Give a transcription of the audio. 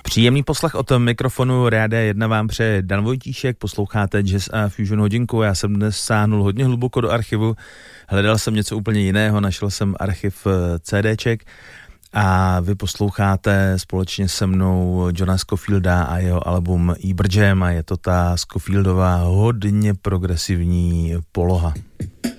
Příjemný poslech od mikrofonu Rádia 1 vám přeje Dan Vojtíšek, posloucháte Jazz a Fusion hodinku. Já jsem dnes sáhnul hodně hluboko do archivu, hledal jsem něco úplně jiného, našel jsem archiv CDček a vy posloucháte společně se mnou Johna Scofielda a jeho album Eber Jam a je to ta Scofieldová hodně progresivní poloha.